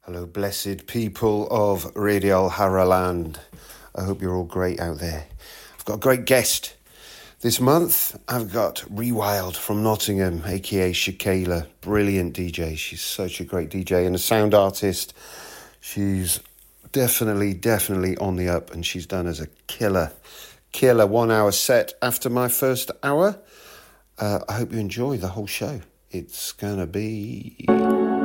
Hello, blessed people of Radial Haraland. I hope you're all great out there. I've got a great guest. This month, I've got Rewild from Nottingham, aka Shakayla. Brilliant DJ. She's such a great DJ and a sound artist. She's definitely on the up, and she's done as a killer 1 hour set after my first hour. I hope you enjoy the whole show. It's gonna be